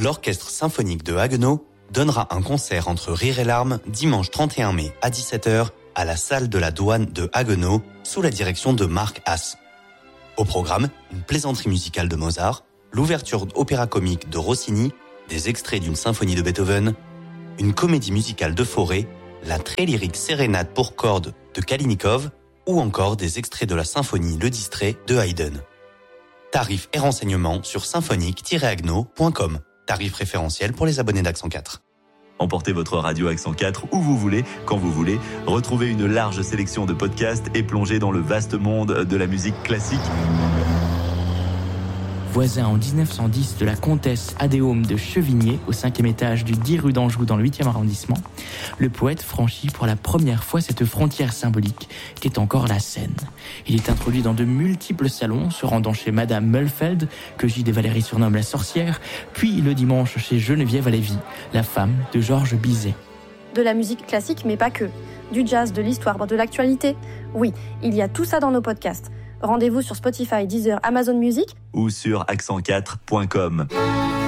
l'Orchestre symphonique de Haguenau donnera un concert entre rire et larmes dimanche 31 mai à 17h à la salle de la douane de Haguenau sous la direction de Marc Haas. Au programme, une plaisanterie musicale de Mozart, l'ouverture opéra comique de Rossini, des extraits d'une symphonie de Beethoven, une comédie musicale de Fauré, la très lyrique sérénade pour cordes de Kalinikov ou encore des extraits de la symphonie Le Distrait de Haydn. Tarifs et renseignements sur symphonique-agno.com. Tarif préférentiel pour les abonnés d'Accent 4. Emportez votre radio Accent 4 où vous voulez, quand vous voulez. Retrouvez une large sélection de podcasts et plongez dans le vaste monde de la musique classique. Voisin en 1910 de la comtesse Adéome de Chevigné, au 5e étage du 10 rue d'Anjou dans le 8e arrondissement, le poète franchit pour la première fois cette frontière symbolique qu'est encore la Seine. Il est introduit dans de multiples salons, se rendant chez Madame Mühlfeld, que J. de Valéry surnomme la sorcière, puis le dimanche chez Geneviève Alévi, la femme de Georges Bizet. De la musique classique, mais pas que. Du jazz, de l'histoire, de l'actualité. Oui, il y a tout ça dans nos podcasts. Rendez-vous sur Spotify, Deezer, Amazon Music ou sur accent4.com.